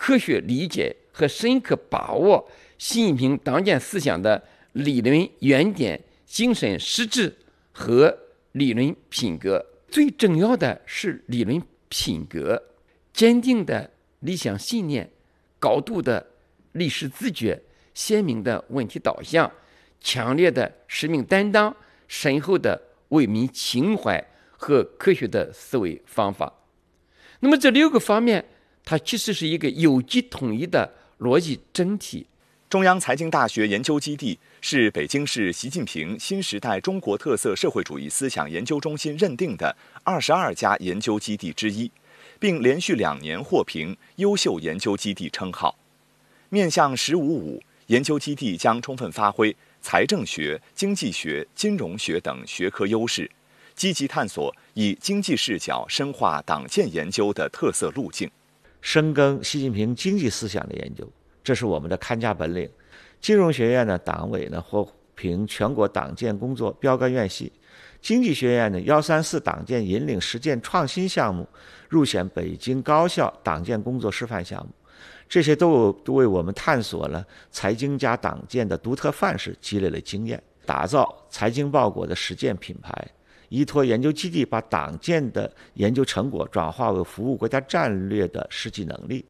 科学理解和深刻把握习近平党建思想的理论原点、精神实质和理论品格。最重要的是理论品格，坚定的理想信念，高度的历史自觉，鲜明的问题导向，强烈的使命担当，深厚的为民情怀和科学的思维方法。那么这6个方面，它其实是一个有机统一的逻辑整体。 中央财经大学研究基地是北京市习近平新时代中国特色社会主义思想研究中心认定的22家研究基地之一，并连续2年获评优秀研究基地称号。面向“15+5”，研究基地将充分发挥财政学、经济学、金融学等学科优势，积极探索以经济视角深化党建研究的特色路径， 深耕习近平经济思想的研究，这是我们的看家本领。金融学院的党委呢获评全国党建工作标杆院系，经济学院的134党建引领实践创新项目入选北京高校党建工作示范项目，这些都为我们探索了财经加党建的独特范式积累了经验，打造财经报国的实践品牌，依托研究基地把党建的研究成果转化为服务国家战略的实际能力。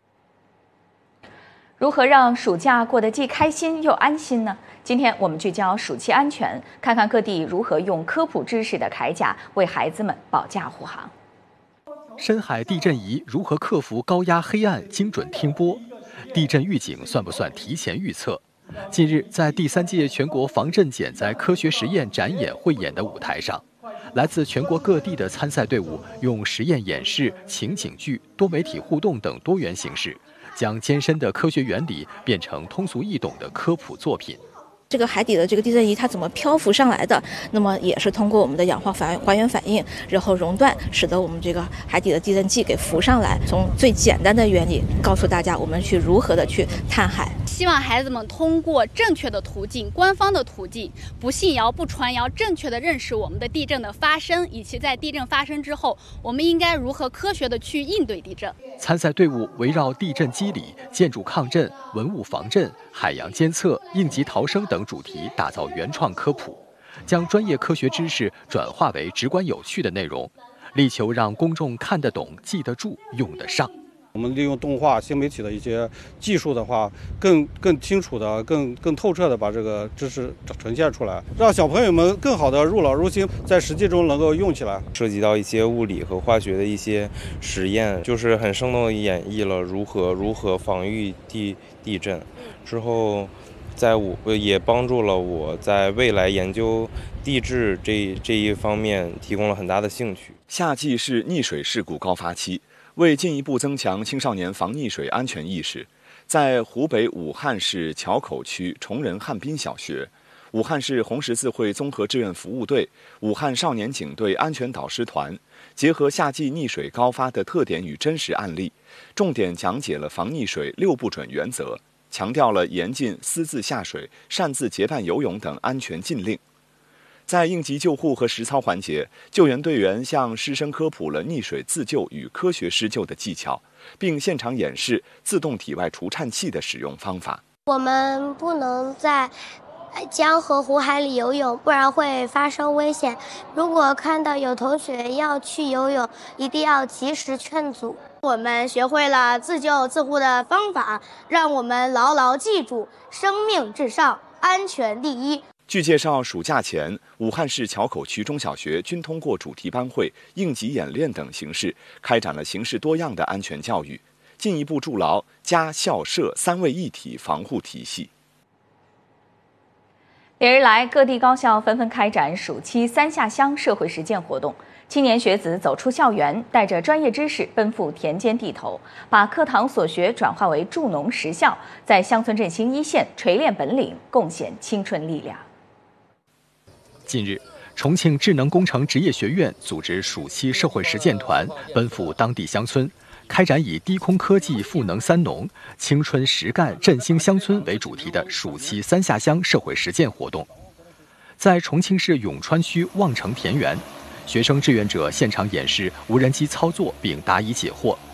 如何让暑假过得既开心又安心呢？今天我们聚焦暑期安全，看看各地如何用科普知识的铠甲为孩子们保驾护航。 深海地震仪如何克服高压黑暗，精准听波？地震预警算不算提前预测？近日，在第3届全国防震减灾科学实验展演汇演的舞台上，来自全国各地的参赛队伍用实验演示、情景剧、多媒体互动等多元形式，将艰深的科学原理变成通俗易懂的科普作品。 这个海底的这个地震仪它怎么漂浮上来的？那么也是通过我们的氧化还原反应，然后熔断，使得我们这个海底的地震计给浮上来。从最简单的原理告诉大家，我们去如何的去探海。 希望孩子们通过正确的途径、官方的途径，不信谣不传谣，正确的认识我们的地震的发生，以及在地震发生之后，我们应该如何科学的去应对地震。 参赛队伍围绕地震机理、建筑抗震、文物防震、海洋监测、应急逃生等主题打造原创科普，将专业科学知识转化为直观有趣的内容，力求让公众看得懂、记得住、用得上。 我们利用动画、新媒体的一些技术的话，更清楚的、更透彻的把这个知识呈现出来，让小朋友们更好的入脑入心，在实际中能够用起来。 涉及到一些物理和化学的一些实验，就是很生动地演绎了如何防御地震。之后，也帮助了我在未来研究地质这一方面提供了很大的兴趣。 夏季是溺水事故高发期。为进一步增强青少年防溺水安全意识，在湖北武汉市硚口区崇仁汉滨小学、武汉市红十字会综合志愿服务队、武汉少年警队安全导师团，结合夏季溺水高发的特点与真实案例，重点讲解了防溺水6不准原则，强调了严禁私自下水、擅自结伴游泳等安全禁令。在应急救护和实操环节，救援队员向师生科普了溺水自救与科学施救的技巧，并现场演示自动体外除颤器的使用方法。 我们不能在江河湖海里游泳，不然会发生危险。如果看到有同学要去游泳，一定要及时劝阻。 我们学会了自救自护的方法，让我们牢牢记住：生命至上，安全第一。 据介绍，暑假前，武汉市硚口区中小学均通过主题班会、应急演练等形式，开展了形式多样的安全教育，进一步筑牢家校社3位一体防护体系。 连日来，各地高校纷纷开展暑期3下乡社会实践活动，青年学子走出校园，带着专业知识奔赴田间地头，把课堂所学转化为助农实效，在乡村振兴一线锤炼本领，贡献青春力量。 近日，重庆智能工程职业学院组织暑期社会实践团奔赴当地乡村，开展以低空科技赋能3农、青春实干振兴乡村为主题的暑期3下乡社会实践活动。在重庆市永川区望城田园，学生志愿者现场演示无人机操作并答疑解惑。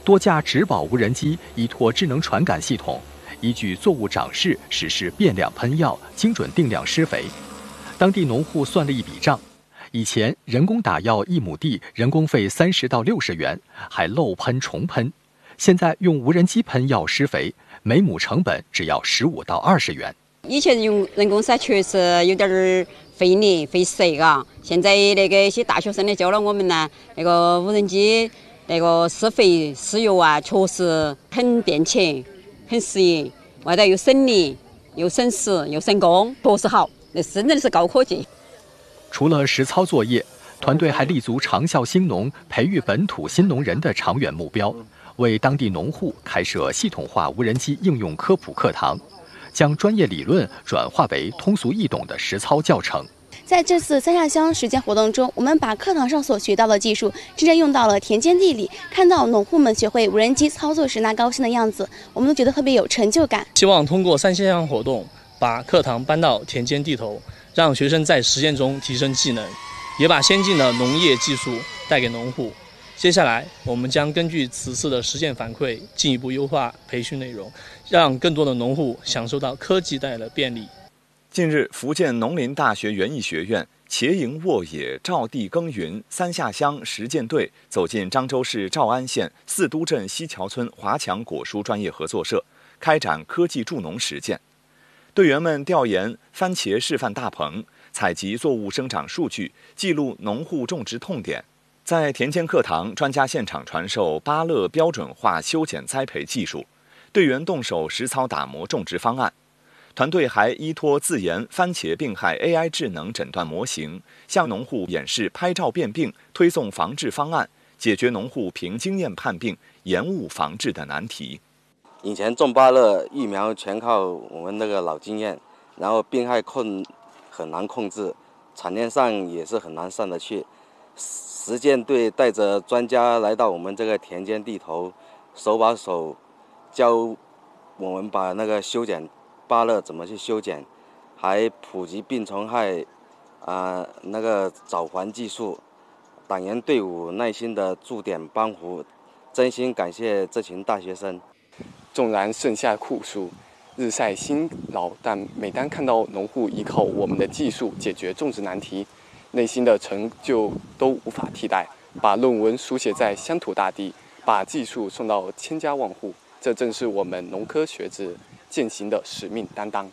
多架植保无人机依托智能传感系统，依据作物长势实施变量喷药，精准定量施肥。当地农户算了一笔账，以前人工打药1亩地人工费30到60元，还漏喷重喷，现在用无人机喷药施肥，每亩成本只要15到20元。 以前用人工噻确实有点费力费时嘎，现在那个一些大学生呢教了我们呢，那个无人机那个施肥施药啊，确实很便捷很适应，外头又省力又省时又省工，确实好，那真的是高科技。 除了实操作业，团队还立足长效兴农，培育本土新农人的长远目标，为当地农户开设系统化无人机应用科普课堂，将专业理论转化为通俗易懂的实操教程。 在这次三下乡实践活动中，我们把课堂上所学到的技术真正用到了田间地里，看到农户们学会无人机操作时那高兴的样子，我们都觉得特别有成就感。 希望通过三下乡活动，把课堂搬到田间地头，让学生在实践中提升技能，也把先进的农业技术带给农户。接下来，我们将根据此次的实践反馈，进一步优化培训内容，让更多的农户享受到科技带来的便利。 近日，福建农林大学园艺学院茄营沃野照地耕耘三下乡实践队走进漳州市诏安县四都镇西桥村华强果蔬专业合作社，开展科技助农实践。队员们调研番茄示范大棚，采集作物生长数据，记录农户种植痛点。在田间课堂，专家现场传授巴乐标准化修剪栽培技术，队员动手实操打磨种植方案。团队还依托自研番茄病害 AI 智能诊断模型，向农户演示拍照辨病、推送防治方案，解决农户凭经验判病、延误防治的难题。 以前种芭乐育苗全靠我们那个老经验，然后病害很难控制，产量上也是很难上得去。实践队带着专家来到我们这个田间地头，手把手教我们把那个修剪芭乐怎么去修剪，还普及病虫害那个找环技术。党员队伍耐心的驻点帮扶，真心感谢这群大学生。 纵然盛夏酷暑，日晒辛劳，但每当看到农户依靠我们的技术解决种植难题，内心的成就都无法替代。把论文书写在乡土大地，把技术送到千家万户，这正是我们农科学子践行的使命担当。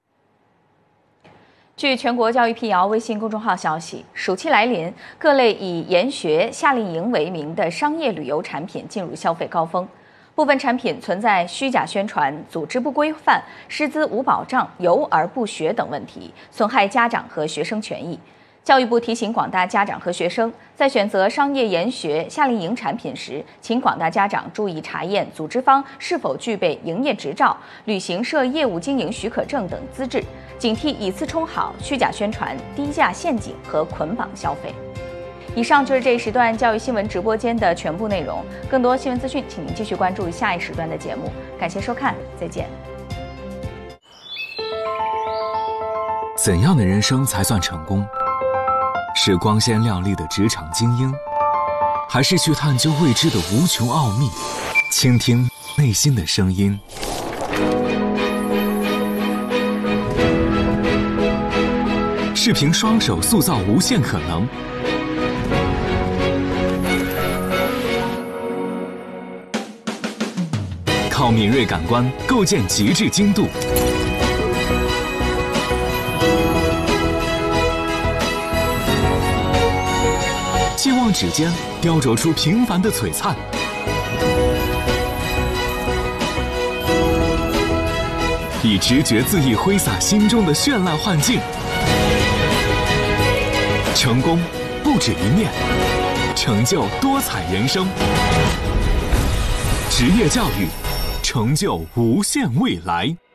据全国教育辟谣微信公众号消息，暑期来临，各类以研学、夏令营为名的商业旅游产品进入消费高峰，部分产品存在虚假宣传、组织不规范、师资无保障、游而不学等问题，损害家长和学生权益。教育部提醒广大家长和学生，在选择商业研学、夏令营产品时，请广大家长注意查验组织方是否具备营业执照、旅行社业务经营许可证等资质，警惕以次充好、虚假宣传、低价陷阱和捆绑消费。以上就是这一时段教育新闻直播间的全部内容。更多新闻资讯，请您继续关注下一时段的节目。感谢收看，再见。 怎样的人生才算成功？是光鲜亮丽的职场精英，还是去探究未知的无穷奥秘，倾听内心的声音？是凭双手塑造无限可能，靠敏锐感官构建极致精度。希望指尖雕琢出平凡的璀璨，以直觉恣意挥洒心中的绚烂幻境。成功不止一面，成就多彩人生。职业教育，成就无限未来。